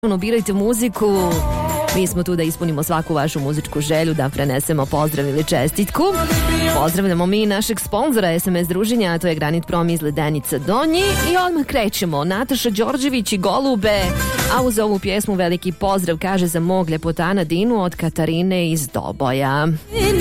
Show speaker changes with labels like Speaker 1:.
Speaker 1: Birajte muziku. Mi smo tu da ispunimo svaku vašu muzičku želju, da prenesemo pozdrav ili čestitku. Pozdravljamo mi našeg sponzora SMS druženja, a to je Granit Prom iz Ledenica Donji. I odmah krećemo. Nataša Đorđević i Golube. A uz ovu pjesmu veliki pozdrav kaže za mog ljepotana Dinu od Katarine iz Doboja.